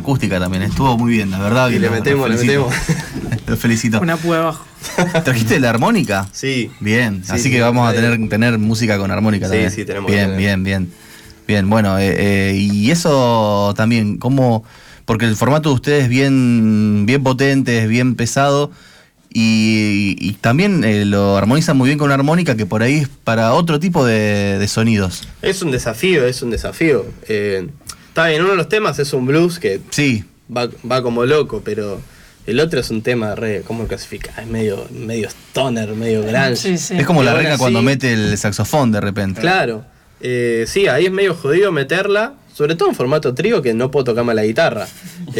acústica también. Estuvo muy bien, la verdad. Y le metemos. Lo felicito. Una púa abajo. ¿Trajiste la armónica? Sí. Bien, Sí, así sí, que vamos a ahí. tener música con armónica también. Sí, tenemos. Bien, bueno, y eso también, ¿cómo? Porque el formato de ustedes es bien potente, es bien pesado, y también lo armonizan muy bien con una armónica que por ahí es para otro tipo de sonidos. Es un desafío. Está bien, uno de los temas es un blues que Sí. va como loco, pero el otro es un tema ¿cómo lo clasifica? Es medio stoner, medio grunge. Sí, sí. Es como la Pero reina bueno, cuando sí. mete el saxofón de repente. Claro. Sí, ahí es medio jodido meterla, sobre todo en formato trío, que no puedo tocar más la guitarra.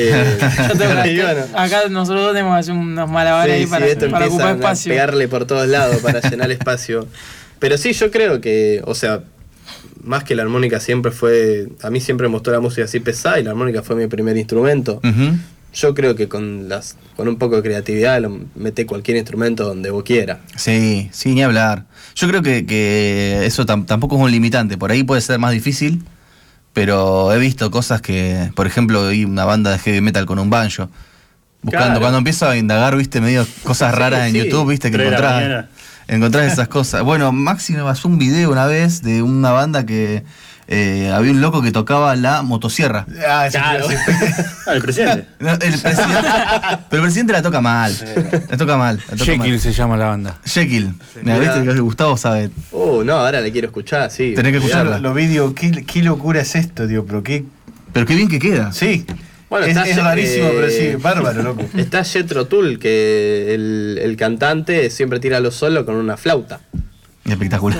Yo tengo y bueno, acá nosotros dos tenemos que hacer unos malabares ahí esto para ocupar empieza a espacio. pegarle por todos lados para llenar espacio. Pero sí, yo creo que, o sea, más que la armónica siempre fue... A mí siempre me gustó la música así pesada y la armónica fue mi primer instrumento. Ujú. Yo creo que con un poco de creatividad meté cualquier instrumento donde vos quieras. Sí, ni hablar. Yo creo que eso tampoco es un limitante. Por ahí puede ser más difícil, pero he visto cosas que, por ejemplo, vi una banda de heavy metal con un banjo. Claro. Cuando empiezo a indagar, viste, medio cosas raras en sí. YouTube, viste, que 3 de la mañana. encontrás esas cosas. Bueno, Maxi me pasó un video una vez de una banda que había un loco que tocaba la motosierra. Claro. El presidente. No, el presidente, pero el presidente la toca mal. La toca mal. Jekyll se llama la banda. Jekyll. Mira, Mirá. viste que Gustavo sabe. No, ahora le quiero escuchar, sí. Tenés que escucharla. Lo vi, digo, ¿qué locura es esto, tío? Pero qué... Pero qué bien que queda. Sí. Bueno, es rarísimo, pero sí, bárbaro, loco. Está Jethro Tull, que el cantante siempre tira lo solo con una flauta. Espectacular.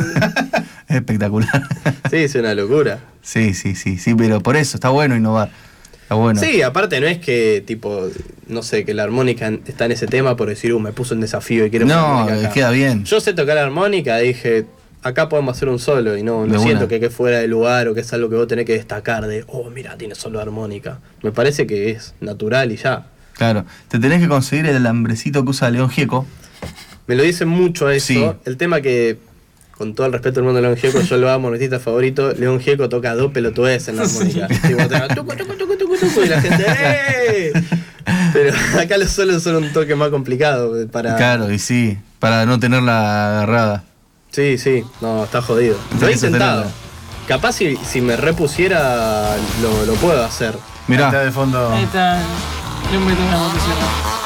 Espectacular. Sí, es una locura. Sí, pero por eso está bueno innovar. Está bueno. Sí, aparte no es que, tipo, no sé, que la armónica está en ese tema por decir, me puso un desafío y quiero poner No, armónica acá. queda bien. Yo sé tocar la armónica, dije, acá podemos hacer un solo y no De siento una. que es fuera de lugar o que es algo que vos tenés que destacar de, mira, tiene solo de armónica. Me parece que es natural y ya. Claro. Te tenés que conseguir el alambrecito que usa León Gieco. Me lo dicen mucho eso. Sí. El tema que, con todo el respeto del mundo de León Gieco, yo lo amo, mi artista favorito, León Gieco toca dos pelotudes en la armónica. Tipo, toca tucu, tucu, tucu, tucu, tucu, y la gente, ¡eh! Pero acá los solos son un toque más complicado para... Claro, y sí. Para no tenerla agarrada. Sí, no, está jodido. Lo he Tenés que intentado. tenerla. Capaz si me repusiera, lo puedo hacer. Está Mirá. de fondo. Ahí está. Le un beto en la motosierra.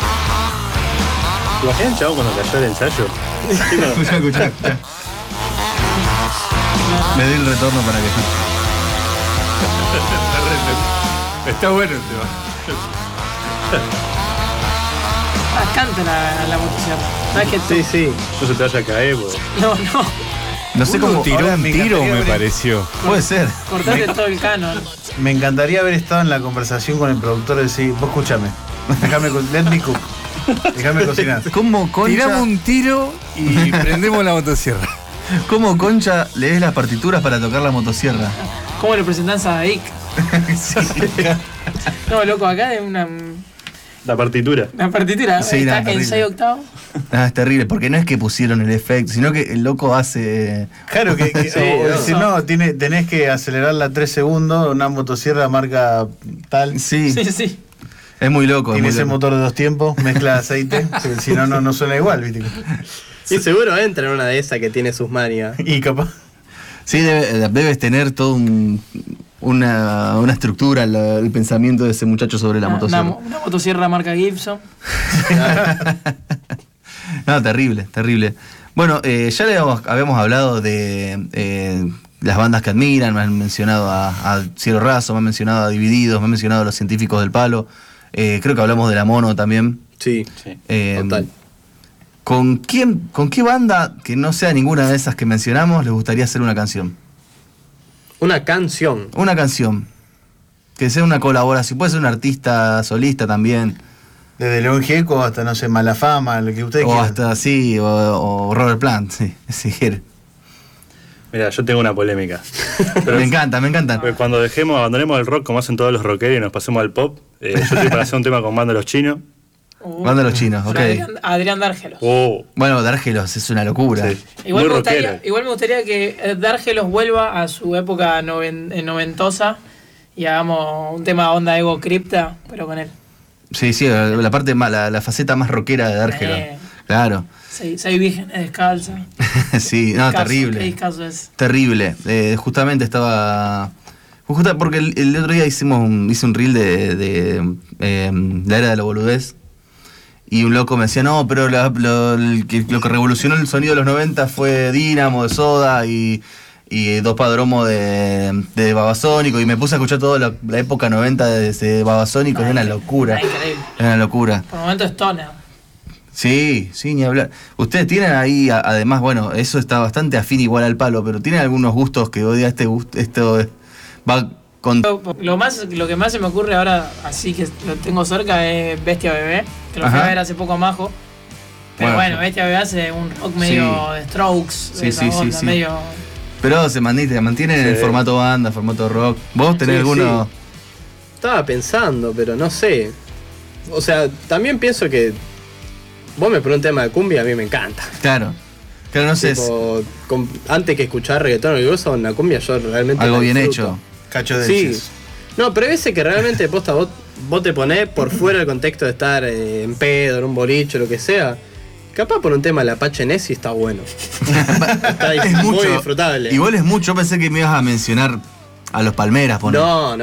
¿Te imaginas el chabón cuando cayó el ensayo? Escuchá. Le di el retorno para que... Está bueno el tema. Canta la motosierra. No es que Sí. No se te vaya a caer, porque... No. No sé cómo... Tiró ahora un me tiro, encantaría me ver- pareció. Puede ser. Cortate todo el canon. Me encantaría haber estado en la conversación con el productor y decir, vos escúchame, let me cook, déjame cocinar. ¿Cómo Tiramos Concha, un tiro y prendemos la motosierra. ¿Cómo Concha lees las partituras para tocar la motosierra? ¿Cómo le presentás a Ike? Sí. No, loco, acá es una La partitura. partitura. Sí, Está no, en terrible. 6 octavos. Ah, es terrible, porque no es que pusieron el efecto, sino que el loco hace... Claro, que Sí, o no. decir, no, tenés que acelerarla 3 segundos, una motosierra marca tal, Sí, Sí. es muy loco. es tiene muy ese loco. motor de 2 tiempos, mezcla aceite, porque si no, no suena igual, ¿viste? Y seguro entra en una de esas que tiene sus manias. Y capaz. Sí, debes tener todo una estructura, el pensamiento de ese muchacho sobre la motosierra. Una motosierra marca Gibson. No, terrible. Bueno, ya habíamos hablado de las bandas que admiran, me han mencionado a Cielo Raso, me han mencionado a Divididos, me han mencionado a los Científicos del Palo, creo que hablamos de La Mono también. Sí, total. ¿Con qué banda, que no sea ninguna de esas que mencionamos, les gustaría hacer una canción? Una canción. Una canción. Que sea una colaboración, puede ser un artista solista también. Desde León Gieco hasta, no sé, Malafama, lo que ustedes O quieran. hasta así, o Robert Plant, sí, si quiere. Mira, yo tengo una polémica. Pero Me encanta. pues cuando abandonemos el rock como hacen todos los rockeros y nos pasemos al pop, yo estoy para hacer un tema con Banda Los Chinos. Banda Los Chinos, ok. Adrián Dárgelos. Bueno, Dárgelos es una locura. Sí. Igual Muy me, gustaría, rockero. igual me gustaría que Dárgelos vuelva a su época noventosa y hagamos un tema onda Ego Crypta, pero con él. Sí, la parte más, la faceta más rockera de Dargeron. Claro. Seis vírgenes descalzas. Sí, no, terrible. ¿Qué caso es? Terrible. Justamente estaba... porque el otro día hice un reel de la era de la boludez. Y un loco me decía, no, pero lo que revolucionó el sonido de los 90 fue Dínamo de Soda y Dos Padromo de Babasónico. Y me puse a escuchar toda la época 90 de Babasónico. Era una locura. Increíble. Era una locura. Por el momento es Stoner. Sí, ni hablar. Ustedes tienen ahí, además, bueno, eso está bastante afín igual al palo, pero ¿tienen algunos gustos que odia esto va con... Lo que más se me ocurre ahora, así que lo tengo cerca, es Bestia Bebé, que lo fui a ver hace poco a Majo. Pero bueno, Bestia Bebé hace un rock medio de Strokes, sí. medio... Pero se mantienen en el formato banda, formato rock. ¿Vos tenés alguno...? Estaba pensando, pero no sé. O sea, también pienso que... Vos me pones un tema de cumbia, a mí me encanta. Claro, no sé. Antes que escuchar reggaetón o cosa, una cumbia yo realmente... Algo bien hecho. Cacho de Sí. No, pero hay veces que realmente posta vos te ponés por fuera del contexto de estar en pedo, en un bolicho, lo que sea. Capaz por un tema de la Apache Nessie está bueno. Está Es muy mucho, disfrutable. Igual es mucho, yo pensé que me ibas a mencionar a los Palmeras, poner. No.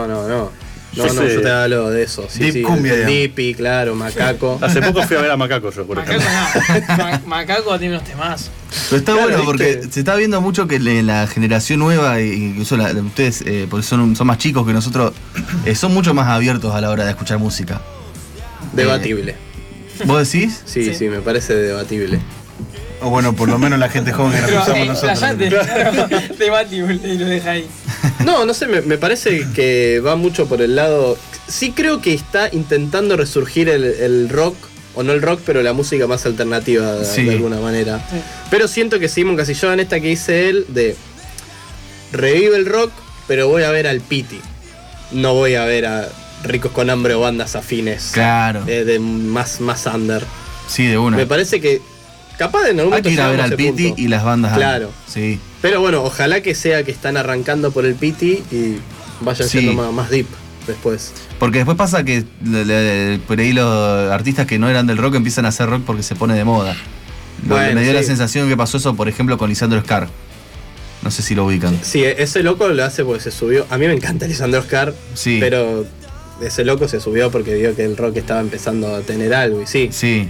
Yo te hablo de eso. Sí, Deep cumbia, digamos. Dippy, claro, Macaco. Hace poco fui a ver a Macaco yo, por Macaco ejemplo. no. Macaco tiene unos temas. Pero está Claro, bueno ¿viste? porque se está viendo mucho que la generación nueva, incluso ustedes, porque son más chicos que nosotros, son mucho más abiertos a la hora de escuchar música. Debatible. ¿Vos decís? Sí, me parece debatible. O bueno, por lo menos la gente joven que nos cruzamos nosotros. Debatible, y lo deja ahí. No sé, me parece que va mucho por el lado... Sí creo que está intentando resurgir el rock, o no el rock, pero la música más alternativa de alguna manera. Sí. Pero siento que seguimos encasillados en esta que dice él de... Revive el rock, pero voy a ver al Piti. No voy a ver a Ricos con Hambre o bandas afines. Claro. De más under. Sí, de una. Me parece que... Capaz de en algún momento hay que ir a ver al Piti y las bandas. Claro. Sí. Pero bueno, ojalá que sea que están arrancando por el Piti y vayan siendo más deep después. Porque después pasa que por ahí los artistas que no eran del rock empiezan a hacer rock porque se pone de moda. Me dio la sensación que pasó eso, por ejemplo, con Lisandro Scar. No sé si lo ubican. Sí, ese loco lo hace porque se subió. A mí me encanta Lisandro Scar, pero ese loco se subió porque vio que el rock estaba empezando a tener algo y sí. Sí.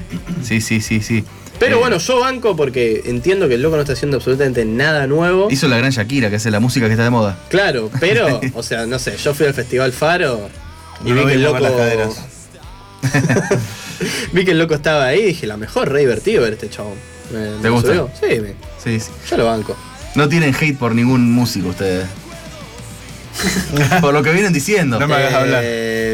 Pero bueno, yo banco porque entiendo que el loco no está haciendo absolutamente nada nuevo. Hizo la gran Shakira, que hace la música que está de moda. Claro, pero, o sea, no sé, yo fui al Festival Faro y vi que el loco... vi que el loco estaba ahí y dije, la mejor, re divertido ver este chabón. ¿Te gusta? Subió. Sí. Yo lo banco. No tienen hate por ningún músico ustedes. Por lo que vienen diciendo. No me hagas hablar.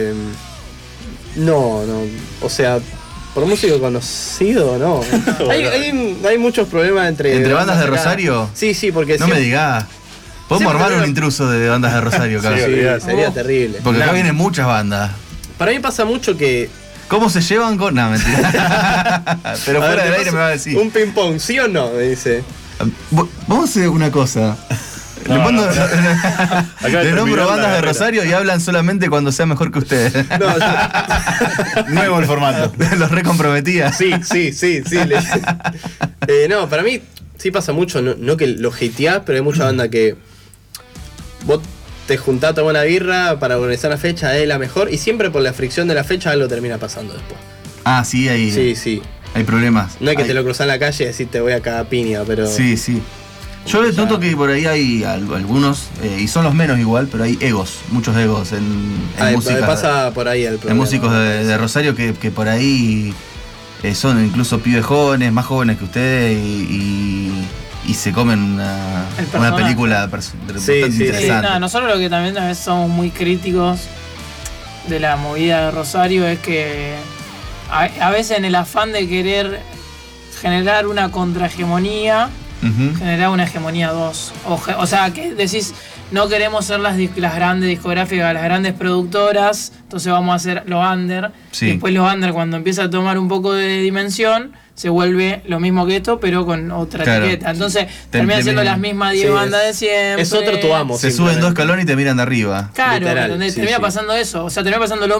No. O sea, por músico conocido, no. hay muchos problemas entre bandas de Rosario. Sí, porque no me digas. Podemos armar un intruso de bandas de Rosario, claro. Sí, sería terrible. Porque acá vienen muchas bandas. Para mí pasa mucho que... ¿Cómo se llevan con...? No, mentira. Pero fuera del aire me va a decir. Un ping pong, ¿sí o no? Me dice. Vamos a hacer una cosa. Le nombro bandas de Rosario y hablan solamente cuando sea mejor que ustedes. Nuevo el formato. Los recomprometía. Sí. No, para mí sí pasa mucho, no que lo hateás, pero hay mucha banda que vos te juntás a tomar una birra para organizar una fecha, es la mejor, y siempre por la fricción de la fecha algo termina pasando después. Ah, sí, ahí. Sí. Hay problemas. No es que te lo cruzás en la calle y decís te voy a cagar piña, pero... Sí. Yo noto que por ahí hay algunos, y son los menos igual, pero hay muchos egos en música. Pasa por ahí el problema. En músicos de Rosario que por ahí son incluso pibes jóvenes, más jóvenes que ustedes, y se comen una película bastante interesante. Sí, nosotros lo que también a veces somos muy críticos de la movida de Rosario es que a veces en el afán de querer generar una contrahegemonía, generar una hegemonía 2. O sea, que decís, no queremos ser las grandes discográficas, las grandes productoras, entonces vamos a hacer lo under. Sí. Y después lo under, cuando empieza a tomar un poco de dimensión, se vuelve lo mismo que esto, pero con otra Claro. etiqueta. Entonces termina siendo las mismas 10 Sí, bandas de siempre. es otro tu amo. Se suben 2 escalones y te miran de arriba. Claro, Literal, donde sí, termina sí. pasando eso. O sea, termina pasando lo